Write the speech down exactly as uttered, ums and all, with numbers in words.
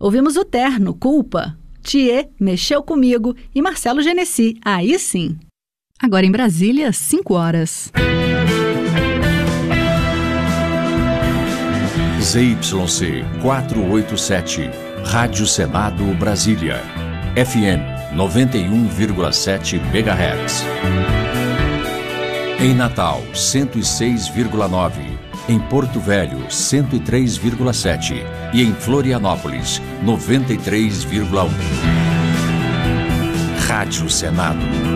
Ouvimos o Terno, Culpa, Thier, Mexeu Comigo e Marcelo Genesi, Aí Sim. Agora em Brasília, cinco horas. Z Y C quatrocentos e oitenta e sete, Rádio Senado Brasília, F M noventa e um vírgula sete megahertz. Em Natal, cento e seis vírgula nove, em Porto Velho, cento e três vírgula sete e em Florianópolis, noventa e três vírgula um. Rádio Senado.